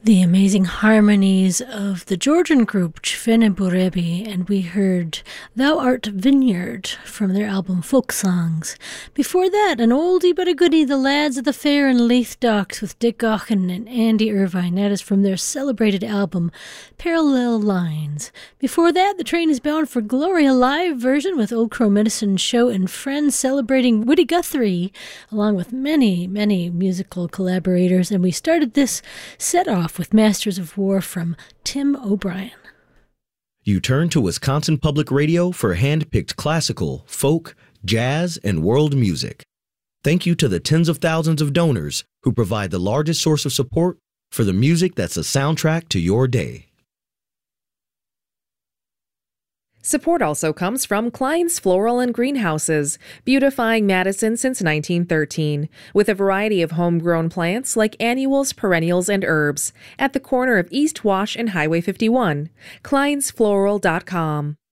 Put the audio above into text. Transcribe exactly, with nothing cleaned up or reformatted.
The amazing harmonies of the Georgian group Cfene Burebi, and we heard Thou Art Vineyard from their album Folk Songs. Before that, an oldie but a goodie, The Lads of the Fair and Leith Docks with Dick Gaughan and Andy Irvine. That is from their celebrated album Parallel Lines. Before that, The Train is Bound for Glory, a live version with Old Crow Medicine Show and friends celebrating Woody Guthrie, along with many, many musical collaborators. And we started this set off with Masters of War from Tim O'Brien. You turn to Wisconsin Public Radio for hand-picked classical, folk, jazz, and world music. Thank you to the tens of thousands of donors who provide the largest source of support for the music that's a soundtrack to your day. Support also comes from Klein's Floral and Greenhouses, beautifying Madison since nineteen thirteen, with a variety of homegrown plants like annuals, perennials, and herbs, at the corner of East Wash and Highway fifty-one. Kleins Floral dot com.